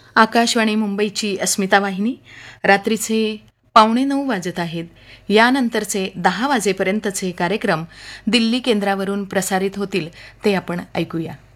आकाशवाणी मुंबईची अस्मिता वाहिनी. रात्रीचे 8:45 वाजत आहेत. यानंतरचे 10 वाजेपर्यंतचे कार्यक्रम दिल्ली केंद्रावरून प्रसारित होतील ते आपण ऐकूया.